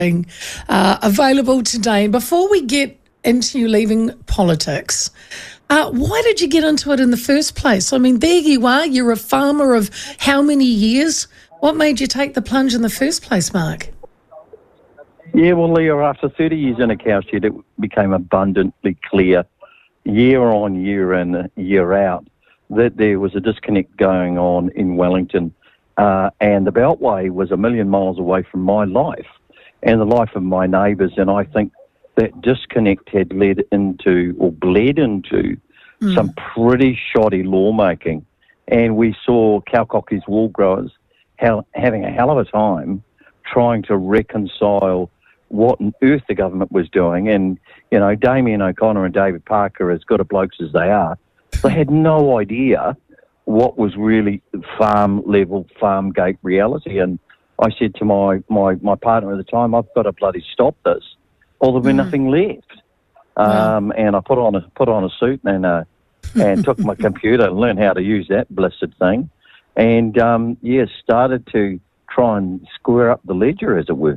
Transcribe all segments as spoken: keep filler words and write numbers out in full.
uh, available today. And before we get into you leaving politics, uh, why did you get into it in the first place? I mean, there you are, you're a farmer of how many years? What made you take the plunge in the first place, Mark? Yeah, well, Leah, after thirty years in a cow shed, it became abundantly clear, year on year in, year out, that there was a disconnect going on in Wellington, uh, and the Beltway was a million miles away from my life and the life of my neighbours, and I think that disconnect had led into, or bled into, mm. some pretty shoddy lawmaking, and we saw cow cockies wool growers how, having a hell of a time trying to reconcile what on earth the government was doing. And, you know, Damien O'Connor and David Parker, as good a blokes as they are, they had no idea what was really farm-level, farm-gate reality. And I said to my, my, my partner at the time, I've got to bloody stop this, or there'll be mm. nothing left. Wow. Um, and I put on a put on a suit and uh, and took my computer and learned how to use that blessed thing. And, um, yeah, started to try and square up the ledger, as it were.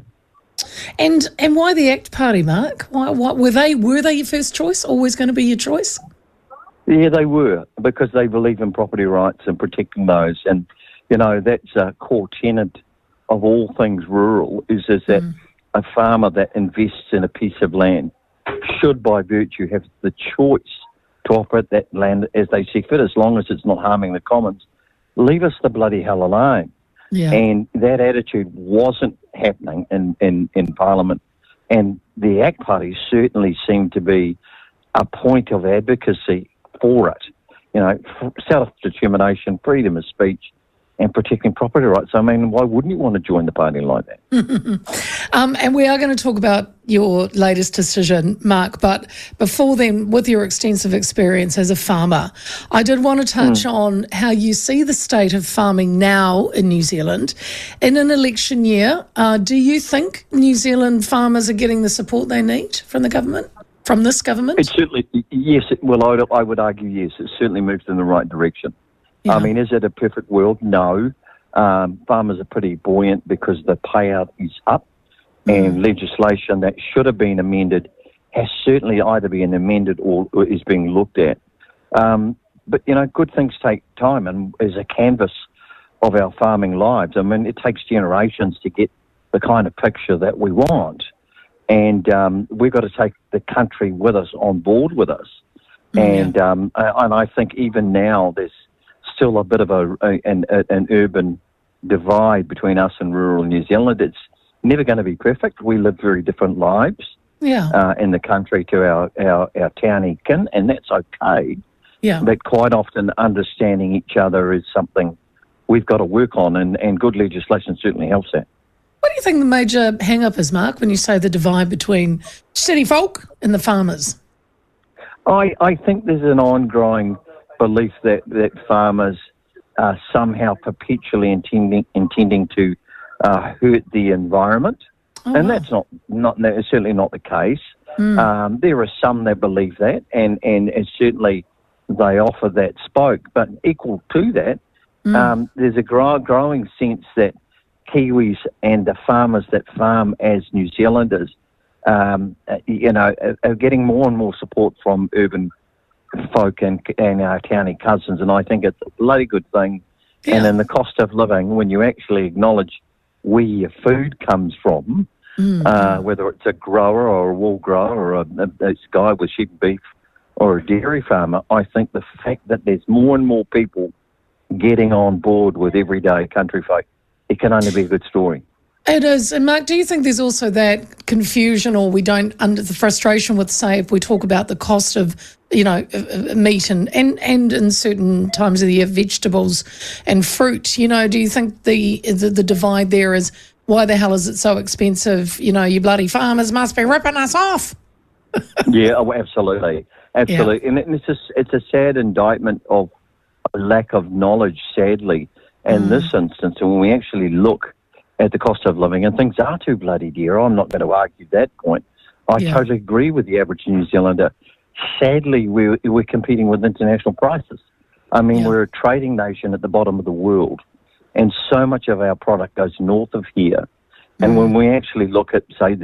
And and why the ACT Party, Mark? Why, why were they were they your first choice? Always going to be your choice? Yeah, they were, because they believe in property rights and protecting those. And, you know, that's a core tenet of all things rural, is, is that mm. a farmer that invests in a piece of land should, by virtue, have the choice to operate that land as they see fit, as long as it's not harming the commons. Leave us the bloody hell alone. Yeah. And that attitude wasn't happening in, in, in Parliament. And the ACT Party certainly seemed to be a point of advocacy for it. You know, self-determination, freedom of speech, and protecting property rights. I mean, why wouldn't you want to join the party like that? um, and we are going to talk about your latest decision, Mark, but before then, with your extensive experience as a farmer, I did want to touch mm. on how you see the state of farming now in New Zealand. In an election year, uh, do you think New Zealand farmers are getting the support they need from the government, from this government? It certainly, yes, it, well, I, I would argue yes, it certainly moves in the right direction. Yeah. I mean, is it a perfect world? No. Um, farmers are pretty buoyant because the payout is up, mm. and legislation that should have been amended has certainly either been amended or, or is being looked at. Um, but, you know, good things take time, and as a canvas of our farming lives, I mean, it takes generations to get the kind of picture that we want. And um, we've got to take the country with us, on board with us. Mm, and, yeah. um, and I think even now there's still a bit of a, a an, an urban divide between us and rural New Zealand. It's never going to be perfect. We live very different lives yeah. uh, in the country to our, our, our townie kin, and that's okay. Yeah. But quite often understanding each other is something we've got to work on, and, and good legislation certainly helps that. What do you think the major hang-up is, Mark, when you say the divide between city folk and the farmers? I, I think there's an ongoing belief that, that farmers are somehow perpetually intending intending to uh, hurt the environment, oh, and wow. that's not not that's certainly not the case. Mm. Um, there are some that believe that, and, and, and certainly they offer that spoke. But equal to that, mm. um, there's a grow, growing sense that Kiwis and the farmers that farm as New Zealanders, um, you know, are, are getting more and more support from urban folk and, and our townie cousins, and I think it's a bloody good thing. Yeah. And in the cost of living, when you actually acknowledge where your food comes from, mm. uh, whether it's a grower or a wool grower or a, a, a guy with sheep and beef or a dairy farmer, I think the fact that there's more and more people getting on board with everyday country folk, it can only be a good story. It is. And Mark, do you think there's also that confusion, or we don't, under the frustration with, say, if we talk about the cost of, you know, meat and, and, and in certain times of the year, vegetables and fruit, you know, do you think the, the the divide there is, why the hell is it so expensive? You know, you bloody farmers must be ripping us off. Yeah, oh, absolutely. Absolutely. Yeah. And it's, just, it's a sad indictment of a lack of knowledge, sadly, in mm. this instance. And when we actually look at the cost of living, and things are too bloody dear. I'm not going to argue that point. I yeah. totally agree with the average New Zealander. Sadly, we're, we're competing with international prices. I mean, yeah. we're a trading nation at the bottom of the world, and so much of our product goes north of here, And when we actually look at, say,